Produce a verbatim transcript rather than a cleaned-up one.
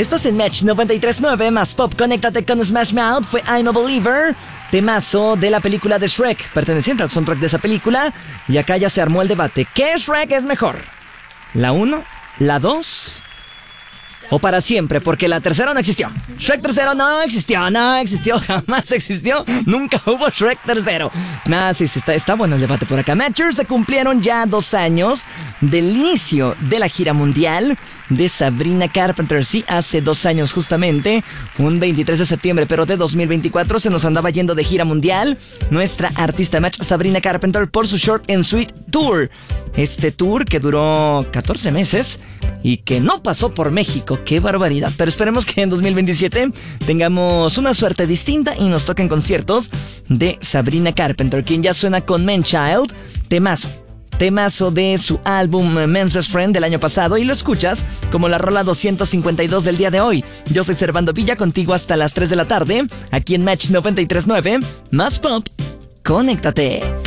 Estás en Match noventa y tres punto nueve, más pop. Conéctate con Smash Mouth. Fue I'm a Believer, temazo de la película de Shrek, perteneciente al soundtrack de esa película. Y acá ya se armó el debate. ¿Qué Shrek es mejor? ¿La uno? ¿La dos? ¿O para siempre? Porque la tercera no existió. Shrek tercero no existió, no existió, jamás existió. Nunca hubo Shrek tercero. Nada, sí, sí, está, está bueno el debate por acá. Matchers, se cumplieron ya dos años del inicio de la gira mundial de Sabrina Carpenter. Sí, hace dos años justamente, un veintitrés de septiembre, pero de dos mil veinticuatro, se nos andaba yendo de gira mundial nuestra artista Match, Sabrina Carpenter, por su Short and Sweet Tour. Este tour que duró catorce meses y que no pasó por México. ¡Qué barbaridad! Pero esperemos que en dos mil veintisiete tengamos una suerte distinta y nos toquen conciertos de Sabrina Carpenter, quien ya suena con Man Child, temazo. Temazo de su álbum Men's Best Friend del año pasado, y lo escuchas como la rola doscientos cincuenta y dos del día de hoy. Yo soy Servando Villa, contigo hasta las tres de la tarde, aquí en Match noventa y tres punto nueve, más pop. Conéctate.